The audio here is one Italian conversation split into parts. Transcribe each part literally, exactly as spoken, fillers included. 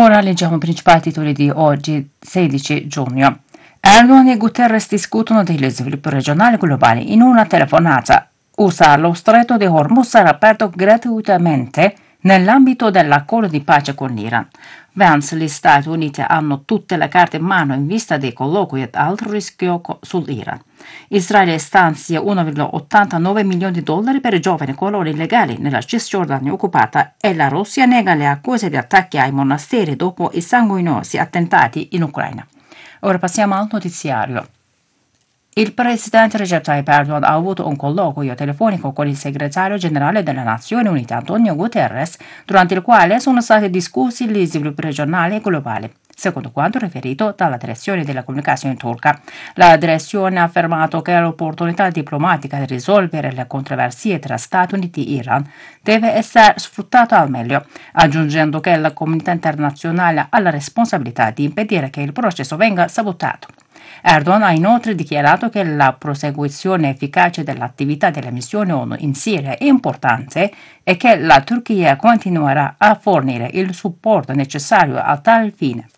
Ora leggiamo i principali titoli di oggi, sedici giugno. Erdogan e Guterres discutono degli sviluppi regionali e globali. In una telefonata, U S A lo stretto di Hormuz sarà aperto gratuitamente nell'ambito dell'accordo di pace con l'Iran. Vance, gli Stati Uniti hanno tutte le carte in mano in vista dei colloqui ad alto rischio sull'Iran. Israele stanzia uno virgola ottantanove milioni di dollari per i giovani coloni illegali nella Cisgiordania occupata e la Russia nega le accuse di attacchi ai monasteri dopo i sanguinosi attentati in Ucraina. Ora passiamo al notiziario. Il presidente Recep Tayyip Erdogan ha avuto un colloquio telefonico con il segretario generale delle Nazioni Unite Antonio Guterres, durante il quale sono stati discussi gli sviluppi regionali e globali. Secondo quanto riferito dalla direzione della comunicazione turca, la direzione ha affermato che l'opportunità diplomatica di risolvere le controversie tra Stati Uniti e Iran deve essere sfruttata al meglio, aggiungendo che la comunità internazionale ha la responsabilità di impedire che il processo venga sabotato. Erdogan ha inoltre dichiarato che la prosecuzione efficace dell'attività della missione ONU in Siria è importante e che la Turchia continuerà a fornire il supporto necessario a tal fine.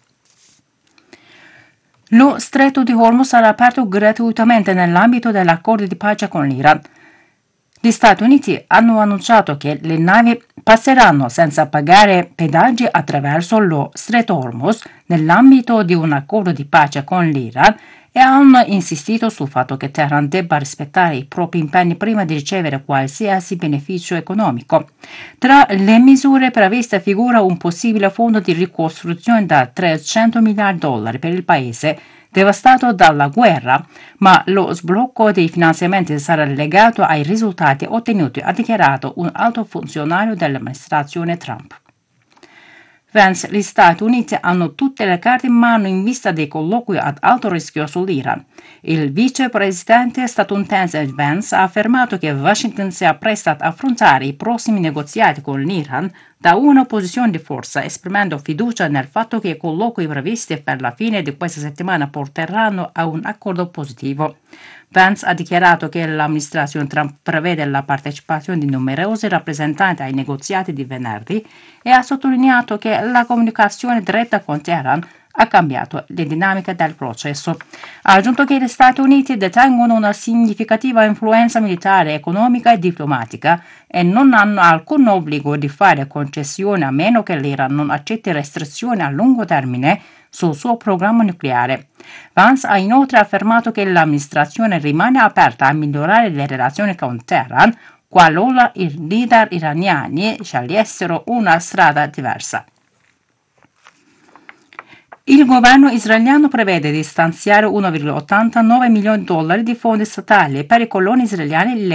Lo stretto di Hormuz sarà aperto gratuitamente nell'ambito dell'accordo di pace con l'Iran. Gli Stati Uniti hanno annunciato che le navi passeranno senza pagare pedaggi attraverso lo stretto Hormuz nell'ambito di un accordo di pace con l'Iran e hanno insistito sul fatto che Teheran debba rispettare i propri impegni prima di ricevere qualsiasi beneficio economico. Tra le misure previste figura un possibile fondo di ricostruzione da trecento miliardi di dollari per il paese devastato dalla guerra, ma lo sblocco dei finanziamenti sarà legato ai risultati ottenuti, ha dichiarato un alto funzionario dell'amministrazione Trump. Vance, gli Stati Uniti hanno tutte le carte in mano in vista dei colloqui ad alto rischio sull'Iran. Il vicepresidente statunitense Vance ha affermato che Washington si appresta ad affrontare i prossimi negoziati con l'Iran da una posizione di forza, esprimendo fiducia nel fatto che i colloqui previsti per la fine di questa settimana porteranno a un accordo positivo. Vance ha dichiarato che l'amministrazione Trump prevede la partecipazione di numerosi rappresentanti ai negoziati di venerdì e ha sottolineato che la comunicazione diretta con Teheran ha cambiato le dinamiche del processo. Ha aggiunto che gli Stati Uniti detengono una significativa influenza militare, economica e diplomatica e non hanno alcun obbligo di fare concessioni a meno che l'Iran non accetti restrizioni a lungo termine sul suo programma nucleare. Vance ha inoltre affermato che l'amministrazione rimane aperta a migliorare le relazioni con Teheran qualora i leader iraniani scegliessero una strada diversa. Il governo israeliano prevede di stanziare uno virgola ottantanove milioni di dollari di fondi statali per i coloni israeliani